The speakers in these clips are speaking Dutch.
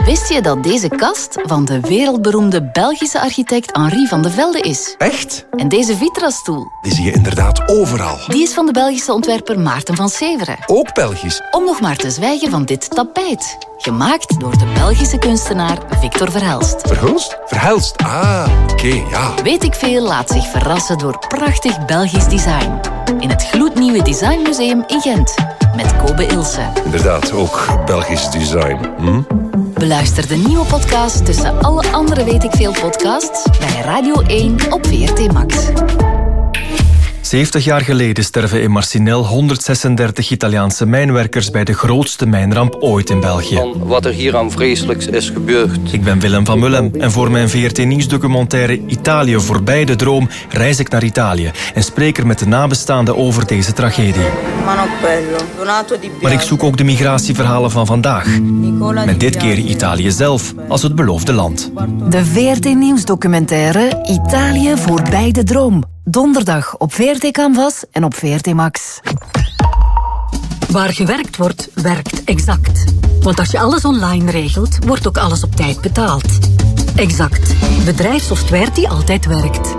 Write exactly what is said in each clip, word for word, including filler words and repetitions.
Wist je dat deze kast van de wereldberoemde Belgische architect Henri van de Velde is? Echt? En deze Vitra-stoel? Die zie je inderdaad overal. Die is van de Belgische ontwerper Maarten van Severen. Ook Belgisch. Om nog maar te zwijgen van dit tapijt. Gemaakt door de Belgische kunstenaar Victor Verhelst. Verhulst? Verhelst, ah, oké, okay, ja. Weet ik veel laat zich verrassen door prachtig Belgisch design. In het gloednieuwe Designmuseum in Gent. Met Kobe Ilse. Inderdaad, ook Belgisch design. Hm? Beluister de nieuwe podcast tussen alle andere Weet ik veel podcasts bij Radio één op V R T Max. zeventig jaar geleden sterven in Marcinelle honderdzesendertig Italiaanse mijnwerkers bij de grootste mijnramp ooit in België. Van wat er hier aan vreselijks is gebeurd. Ik ben Willem van Mullem en voor mijn V R T Nieuwsdocumentaire Italië voorbij de droom reis ik naar Italië en spreek er met de nabestaanden over deze tragedie. Maar ik zoek ook de migratieverhalen van vandaag. Met dit keer Italië zelf als het beloofde land. De V R T Nieuwsdocumentaire Italië voorbij de droom. Donderdag op V R T Canvas en op V R T Max. Waar gewerkt wordt, werkt Exact. Want als je alles online regelt, wordt ook alles op tijd betaald. Exact. Bedrijfssoftware die altijd werkt.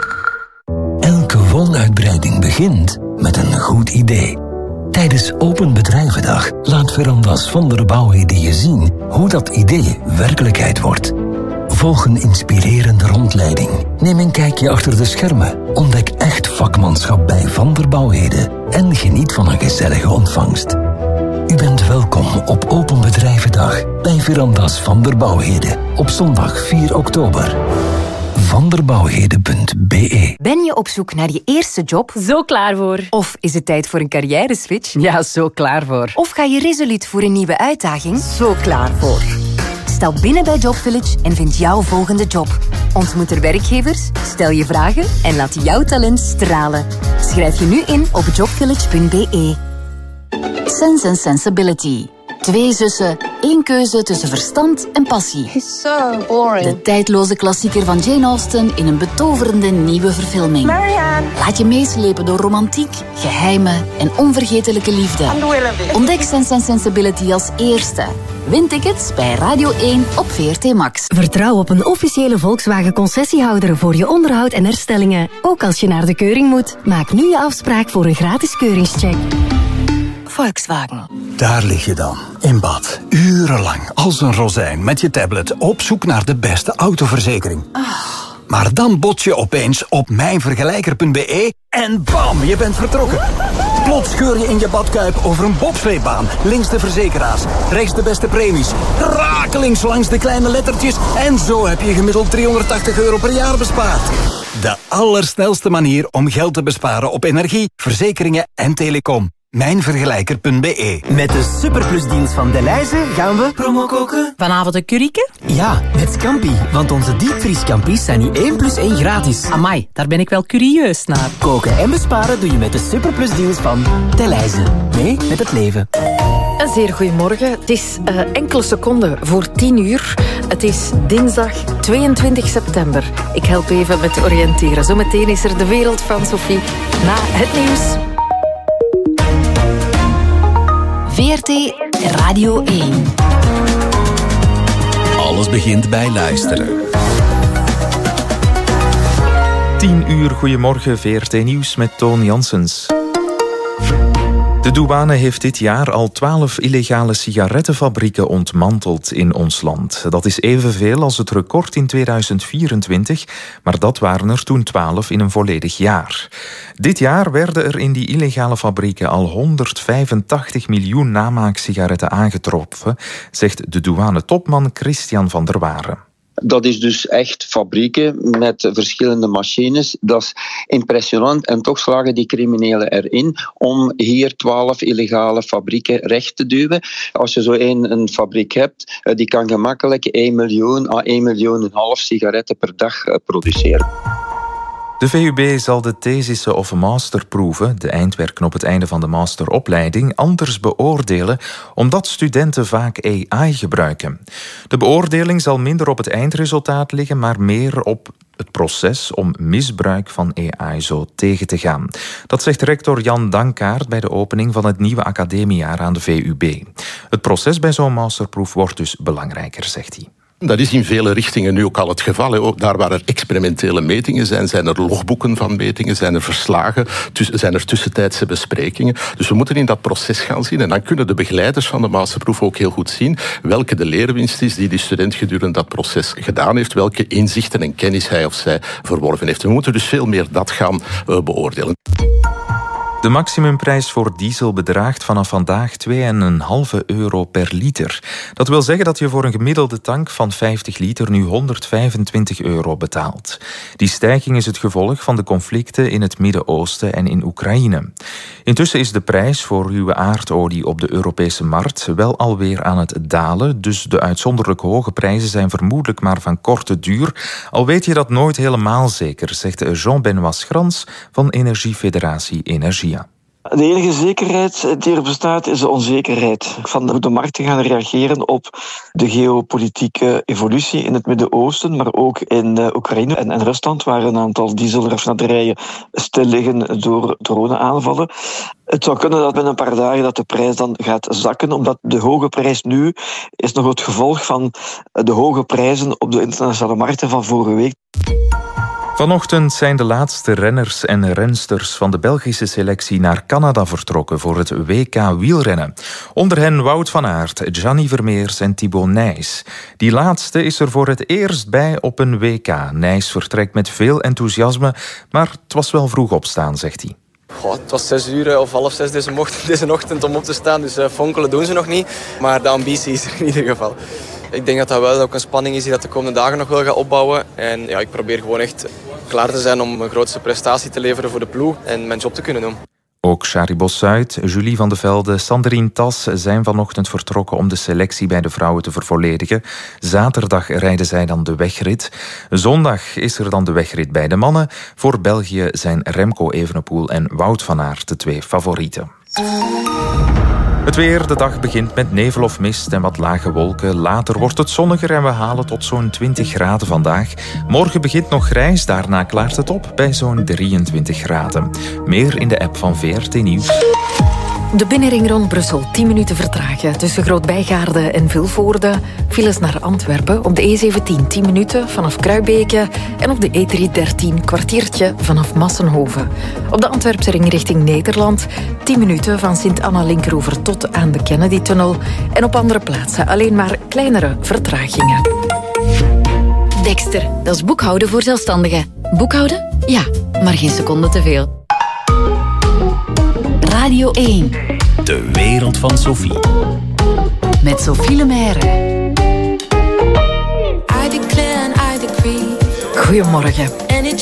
Elke woonuitbreiding begint met een goed idee. Tijdens Open Bedrijvendag laat Verandas van der Bouwheden je zien hoe dat idee werkelijkheid wordt. Volg een inspirerende rondleiding. Neem een kijkje achter de schermen. Ontdek echt vakmanschap bij Van der Bouwheden. En geniet van een gezellige ontvangst. U bent welkom op Open Bedrijvendag bij Verandas Van der Bouwheden. Op zondag vier oktober. vanderbouwheden punt b e. Ben je op zoek naar je eerste job? Zo klaar voor. Of is het tijd voor een carrière-switch? Ja, zo klaar voor. Of ga je resoluut voor een nieuwe uitdaging? Zo klaar voor. Stel binnen bij Job Village en vind jouw volgende job. Ontmoet er werkgevers, stel je vragen en laat jouw talent stralen. Schrijf je nu in op jobvillage punt b e. Sense and Sensibility. Twee zussen, één keuze tussen verstand en passie. It's so boring. De tijdloze klassieker van Jane Austen in een betoverende nieuwe verfilming. Marianne. Laat je meeslepen door romantiek, geheimen en onvergetelijke liefde. Ontdek Sense and Sensibility als eerste. Win tickets bij Radio één op V R T Max. Vertrouw op een officiële Volkswagen concessiehouder voor je onderhoud en herstellingen. Ook als je naar de keuring moet. Maak nu je afspraak voor een gratis keuringscheck. Volkswagen. Daar lig je dan, in bad, urenlang, als een rozijn, met je tablet, op zoek naar de beste autoverzekering. Oh. Maar dan bots je opeens op mijnvergelijker punt b e en bam, je bent vertrokken. Plots scheur je in je badkuip over een bobsleebaan, links de verzekeraars, rechts de beste premies, rakelings langs de kleine lettertjes en zo heb je gemiddeld driehonderdtachtig euro per jaar bespaard. De allersnelste manier om geld te besparen op energie, verzekeringen en telecom. mijnvergelijker punt b e. Met de superplusdeals van Delhaize gaan we promo koken. Vanavond een curryke? Ja, met Scampi. Want onze diepvriescampis zijn nu één plus één gratis. Amai, daar ben ik wel curieus naar. Koken en besparen doe je met de superplusdeals van Delhaize. Mee met het leven. Een zeer goedemorgen. Het is uh, enkele seconden voor tien uur. Het is dinsdag tweeëntwintig september. Ik help even met oriënteren. Zometeen is er de wereld van Sophie na het nieuws. V R T Radio één. Alles begint bij luisteren. tien uur, goedemorgen, V R T Nieuws met Toon Janssens. De douane heeft dit jaar al twaalf illegale sigarettenfabrieken ontmanteld in ons land. Dat is evenveel als het record in tweeduizend vierentwintig, maar dat waren er toen twaalf in een volledig jaar. Dit jaar werden er in die illegale fabrieken al honderdvijfentachtig miljoen namaaksigaretten aangetroffen, zegt de douane-topman Christian van der Waren. Dat is dus echt fabrieken met verschillende machines. Dat is impressionant en toch slagen die criminelen erin om hier twaalf illegale fabrieken recht te duwen. Als je zo één een fabriek hebt, die kan gemakkelijk één miljoen à één miljoen en half sigaretten per dag produceren. De V U B zal de thesissen of masterproeven, de eindwerken op het einde van de masteropleiding, anders beoordelen, omdat studenten vaak A I gebruiken. De beoordeling zal minder op het eindresultaat liggen, maar meer op het proces om misbruik van A I zo tegen te gaan. Dat zegt rector Jan Dankaart bij de opening van het nieuwe academiejaar aan de V U B. Het proces bij zo'n masterproef wordt dus belangrijker, zegt hij. Dat is in vele richtingen nu ook al het geval. Ook daar waar er experimentele metingen zijn, zijn er logboeken van metingen, zijn er verslagen, zijn er tussentijdse besprekingen. Dus we moeten in dat proces gaan zien en dan kunnen de begeleiders van de masterproef ook heel goed zien welke de leerwinst is die die student gedurende dat proces gedaan heeft, welke inzichten en kennis hij of zij verworven heeft. We moeten dus veel meer dat gaan uh, beoordelen. De maximumprijs voor diesel bedraagt vanaf vandaag twee komma vijf euro per liter. Dat wil zeggen dat je voor een gemiddelde tank van vijftig liter nu honderdvijfentwintig euro betaalt. Die stijging is het gevolg van de conflicten in het Midden-Oosten en in Oekraïne. Intussen is de prijs voor ruwe aardolie op de Europese markt wel alweer aan het dalen, dus de uitzonderlijk hoge prijzen zijn vermoedelijk maar van korte duur. Al weet je dat nooit helemaal zeker, zegt Jean-Benoît Schrans van Energiefederatie Energia. De enige zekerheid die er bestaat is de onzekerheid van hoe de markten gaan reageren op de geopolitieke evolutie in het Midden-Oosten, maar ook in uh, Oekraïne en, en Rusland, waar een aantal dieselraffinaderijen stil liggen door droneaanvallen. Het zou kunnen dat binnen een paar dagen dat de prijs dan gaat zakken, omdat de hoge prijs nu is nog het gevolg van de hoge prijzen op de internationale markten van vorige week. Vanochtend zijn de laatste renners en rensters van de Belgische selectie naar Canada vertrokken voor het W K wielrennen. Onder hen Wout van Aert, Gianni Vermeers en Thibaut Nys. Die laatste is er voor het eerst bij op een W K. Nys vertrekt met veel enthousiasme, maar het was wel vroeg opstaan, zegt hij. Goh, het was zes uur of half zes deze ochtend, deze ochtend om op te staan, dus uh, fonkelen doen ze nog niet. Maar de ambitie is er in ieder geval. Ik denk dat dat wel ook een spanning is die dat de komende dagen nog wel gaat opbouwen. En ja, ik probeer gewoon echt klaar te zijn om mijn grootste prestatie te leveren voor de ploeg en mijn job te kunnen doen. Ook Shari Bos-Zuid, Julie van de Velde, Sandrine Tas zijn vanochtend vertrokken om de selectie bij de vrouwen te vervolledigen. Zaterdag rijden zij dan de wegrit. Zondag is er dan de wegrit bij de mannen. Voor België zijn Remco Evenepoel en Wout van Aert de twee favorieten. Het weer, de dag begint met nevel of mist en wat lage wolken. Later wordt het zonniger en we halen tot zo'n twintig graden vandaag. Morgen begint nog grijs, daarna klaart het op bij zo'n drieëntwintig graden. Meer in de app van V R T Nieuws. De binnenring rond Brussel, tien minuten vertragen. Tussen Groot-Bijgaarde en Vilvoorde. Files naar Antwerpen. Op de E zeventien, tien minuten vanaf Kruibeke. En op de E driehonderddertien, kwartiertje vanaf Massenhoven. Op de Antwerpse ring richting Nederland. tien minuten van Sint-Anna-Linkeroever tot aan de Kennedy-tunnel. En op andere plaatsen alleen maar kleinere vertragingen. Dexter, dat is boekhouden voor zelfstandigen. Boekhouden? Ja, maar geen seconde te veel. Radio één. De wereld van Sophie. Met Sophie Lemaire. Goedemorgen.